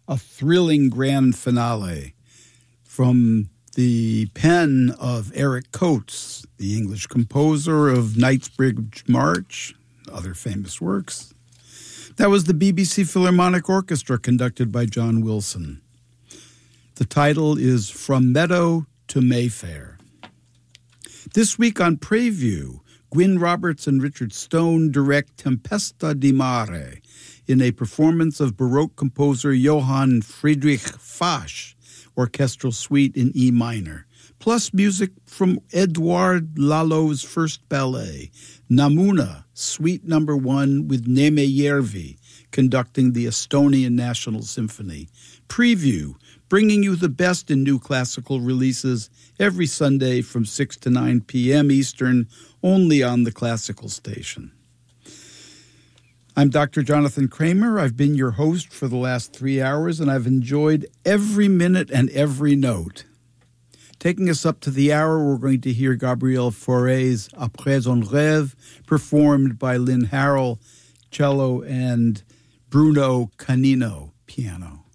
a thrilling grand finale from the pen of Eric Coates, the English composer of Knightsbridge March, other famous works. That was the BBC Philharmonic Orchestra conducted by John Wilson. The title is From Meadow to Mayfair. This week on Preview, Gwyn Roberts and Richard Stone direct Tempesta di Mare in a performance of Baroque composer Johann Friedrich Fasch, orchestral suite in E minor, plus music from Edouard Lalo's first ballet, Namuna, Suite No. 1 with Neme Järvi, conducting the Estonian National Symphony. Preview, bringing you the best in new classical releases every Sunday from 6 to 9 p.m. Eastern, only on the Classical Station. I'm Dr. Jonathan Kramer. I've been your host for the last 3 hours, and I've enjoyed every minute and every note. Taking us up to the hour, we're going to hear Gabriel Fauré's Après un rêve, performed by Lynn Harrell, cello, and Bruno Canino, piano.